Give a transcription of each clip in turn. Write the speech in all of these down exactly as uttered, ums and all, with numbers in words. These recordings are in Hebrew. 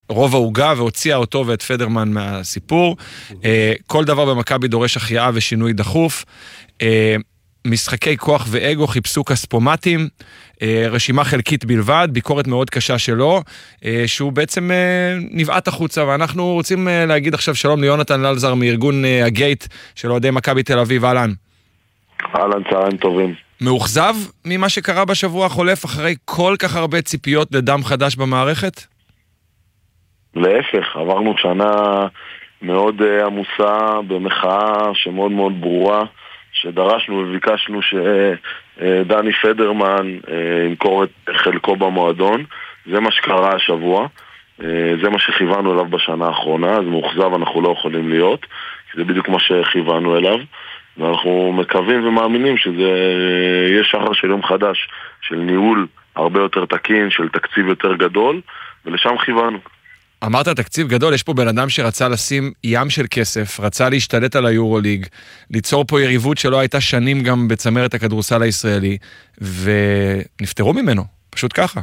רוב ההוגה והוציאה אותו ואת פדרמן מהסיפור. כל דבר במכבי דורש החייאה ושינוי דחוף. משחקי כוח ואגו חיפשו כספומטים, רשימה חלקית בלבד, ביקורת מאוד קשה שלו, שהוא בעצם נבעט החוצה, ואנחנו רוצים להגיד עכשיו שלום ליונתן ללזר מארגון הגייט של אוהדי מכבי תל אביב. אהלן. אהלן, צהריים טובים. מאוכזב ממה שקרה בשבוע החולף אחרי כל כך הרבה ציפיות לדם חדש במערכת? להפך, עברנו שנה מאוד עמוסה במחאה שמאוד מאוד ברורה, שדרשנו וביקשנו שדני פדרמן ימכור את חלקו במועדון. זה מה שקרה השבוע, זה מה שכיוונו אליו בשנה האחרונה, אז מאוכזב אנחנו לא יכולים להיות, זה בדיוק מה שכיוונו אליו, ואנחנו מקווים ומאמינים שזה יהיה שחר של יום חדש, של ניהול הרבה יותר תקין, של תקציב יותר גדול, ולשם כיוונו. אמרת תקציב גדול, יש פה בן אדם שרצה לשים ים של כסף, רצה להשתלט על היורוליג, ליצור פה יריבות שלא הייתה שנים גם בצמרת הכדורסל הישראלי, ונפטרו ממנו, פשוט ככה.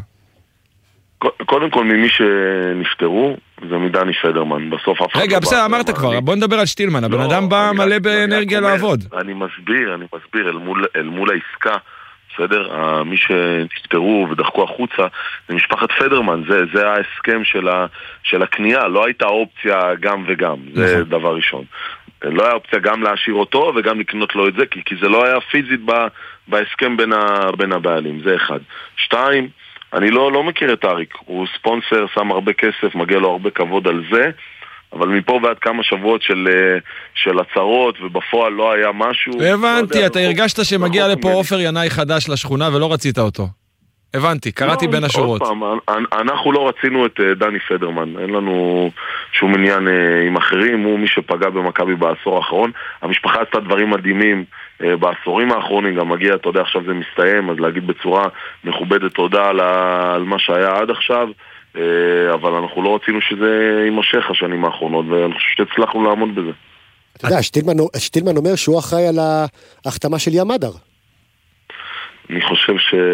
קודם כל ממי שנפטרו, זה מדני פדרמן, בסוף אף אחד... רגע, בסדר, אמרת כבר, בוא נדבר על שטילמן, הבן אדם בא מלא באנרגיה לעבוד. אני מסביר, אני מסביר, אל מול העסקה, בסדר? מי שנפטרו ודחקו החוצה זה משפחת פדרמן, זה, זה ההסכם של, ה, של הקנייה, לא הייתה אופציה גם וגם, זה דבר ראשון. לא היה אופציה גם להשאיר אותו וגם לקנות לו את זה, כי, כי זה לא היה פיזית ב, בהסכם בין, ה, בין הבעלים, זה אחד. שתיים, אני לא, לא מכיר את אריק, הוא ספונסר, שם הרבה כסף, מגיע לו הרבה כבוד על זה, אבל מפה ועד כמה שבועות של, של הצהרות, ובפועל לא היה משהו... הבנתי, לא אתה יודע, הרגשת שמגיע לפה אופר ינאי חדש לשכונה ולא רצית אותו. הבנתי, קראתי לא, בין השורות. פעם, אנחנו לא רצינו את דני פדרמן, אין לנו שום עניין עם אחרים, הוא מי שפגע במכבי בעשור האחרון. המשפחה עשתה דברים מדהימים בעשורים האחרונים, גם מגיע, אתה יודע, עכשיו זה מסתיים, אז להגיד בצורה מכובדת תודה על, על מה שהיה עד עכשיו, אבל אנחנו לא רצינו שזה יימשך השנים האחרונות, ואני חושב שהצלחנו לעמוד בזה. אתה יודע, שטילמן, שטילמן אומר שהוא אחראי על ההחתמה של ים אדר. אני חושב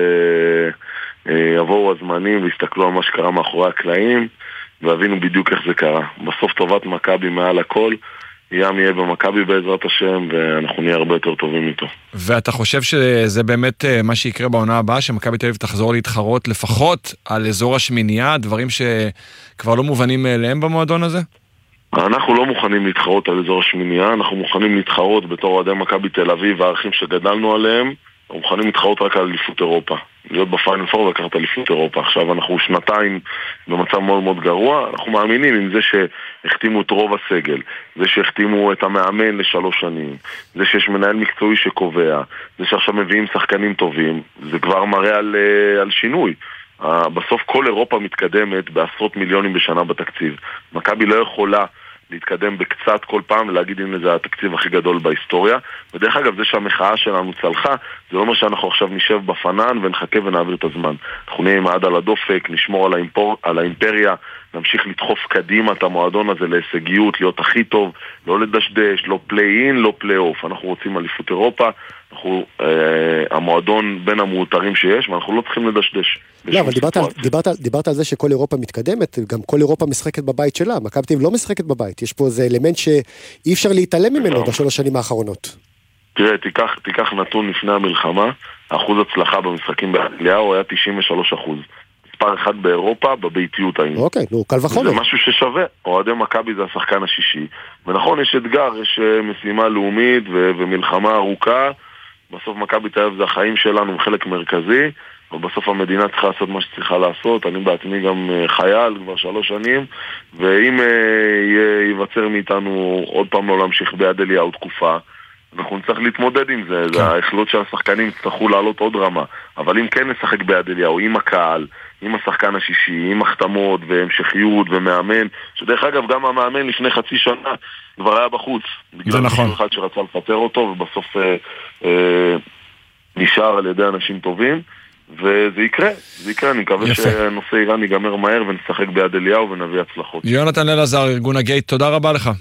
שיבואו הזמנים והסתכלו על מה שקרה מאחורי הקלעים, והבינו בדיוק איך זה קרה. בסוף טובת מכבי מעל הכל, ים יהיה במכבי בעזרת השם, ואנחנו נהיה הרבה יותר טובים איתו. ואתה חושב שזה באמת מה שיקרה בעונה הבאה, שמכבי תל אביב תחזור להתחרות לפחות על אזור השמינייה, דברים שכבר לא מובנים מאליהם במועדון הזה? אנחנו לא מוכנים להתחרות על אזור השמינייה, אנחנו מוכנים להתחרות בתור אוהדי מכבי תל אביב והערכים שגדלנו עליהם, אנחנו מוכנים להתחרות רק על אליפות אירופה. להיות בפיינל פור ולקחת אליפות אירופה. עכשיו אנחנו שנתיים במצב מאוד מאוד גרוע, אנחנו מאמינים עם זה שהחתימו את רוב הסגל, זה שהחתימו את המאמן לשלוש שנים, זה שיש מנהל מקצועי שקובע, זה שעכשיו מביאים שחקנים טובים, זה כבר מראה על, על שינוי. בסוף כל אירופה מתקדמת בעשרות מיליונים בשנה בתקציב. מכבי לא יכולה להתקדם בקצת כל פעם ולהגיד הנה זה התקציב הכי גדול בהיסטוריה. ודרך אגב, זה שהמחאה שלנו צלחה, זה לא אומר שאנחנו עכשיו נשב בפנן ונחכה ונעביר את הזמן. אנחנו נהיה עם העד על הדופק, נשמור על, האימפור, על האימפריה, נמשיך לדחוף קדימה את המועדון הזה להישגיות, להיות הכי טוב, לא לדשדש, לא פליי-אין, לא פליי-אוף. אנחנו רוצים אליפות אירופה, אנחנו אה, המועדון בין המאותרים שיש, ואנחנו לא צריכים לדשדש. לא, אבל דיברת, דיברת, דיברת על זה שכל אירופה מתקדמת, גם כל אירופה משחקת בבית שלה, מכבי תל אביב לא משחקת בבית, יש פה איזה אלמנט שאי אפשר להתעלם ממנו בשלוש שנים האחרונות. תראה, תיקח, תיקח נתון לפני המלחמה, האחוז הצלחה במשחקים באנגליה הוא היה תשעים ושלושה אחוז. מספר אחד באירופה, בביתיות היינו. אוקיי, נו, קל וחומר. זה משהו ששווה. אוהדי מכבי זה השחקן השישי. ונכון, יש אתגר, יש משימה לאומית ו- ומלחמה ארוכה. בסוף מכבי תל אביב זה החיים שלנו, חלק מרכזי. ובסוף המדינה צריכה לעשות מה שצריכה לעשות. אני בעצמי גם חייל כבר שלוש שנים. ואם ייווצר מאיתנו עוד פעם לא להמשיך ביד אליהו תקופה, אנחנו נצטרך להתמודד עם זה, זה ההחלט שהשחקנים יצטרכו לעלות עוד רמה, אבל אם כן נשחק ביד אליהו, עם הקהל, עם השחקן השישי, עם החתמות והמשכיות ומאמן, שדרך אגב גם המאמן לפני חצי שנה כבר היה בחוץ, זה נכון. בגלל אחד שרצה לפטר אותו ובסוף אה, אה, נשאר על ידי אנשים טובים, וזה יקרה, זה יקרה, אני מקווה שנושא איראן ייגמר מהר ונשחק ביד אליהו ונביא הצלחות. יונתן ללזר, ארגון הגייט, תודה רבה לך.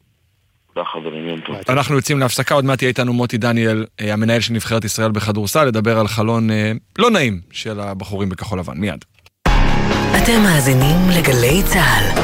אנחנו יוצאים להפסקה, עוד מעט יהיה איתנו מוטי דניאל, המנהל של נבחרת ישראל בכדורסל, לדבר על חלון לא נעים של הבחורים בכחול לבן. מיד. אתם מאזינים לגלי צהל.